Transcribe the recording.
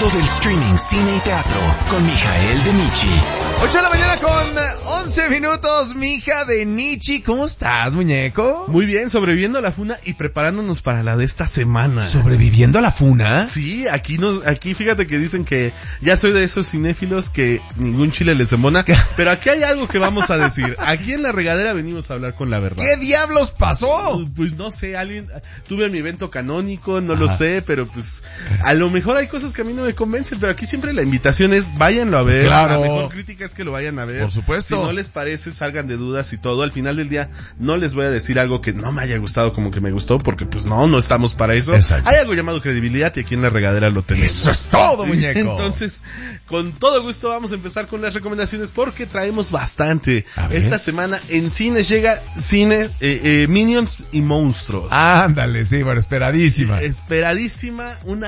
mundo del streaming, cine y teatro con Mijael de Nichi. 8 de la mañana con 11 minutos, Mija de Nichi. ¿Cómo estás, muñeco? Muy bien, sobreviviendo a la funa y preparándonos para la de esta semana. ¿Sobreviviendo a la funa? Sí, aquí fíjate que dicen que ya soy de esos cinéfilos que ningún chile les embona, pero aquí hay algo que vamos a decir. Aquí en La Regadera venimos a hablar con la verdad. ¿Qué diablos pasó? Pues no sé, tuve mi evento canónico, no lo sé, pero pues a lo mejor hay cosas que a mí no me convencen, pero aquí siempre la invitación es váyanlo a ver. Claro. La mejor crítica es que lo vayan a ver. Por supuesto. Si no les parece, salgan de dudas y todo. Al final del día no les voy a decir algo que no me haya gustado como que me gustó, porque pues no estamos para eso. Exacto. Hay algo llamado credibilidad y aquí en La Regadera lo tenemos. Eso es todo, muñeco. Entonces, con todo gusto vamos a empezar con las recomendaciones porque traemos bastante. Esta semana en cines llega Minions y Monstruos. Ándale, sí, bueno, esperadísima. Esperadísima, una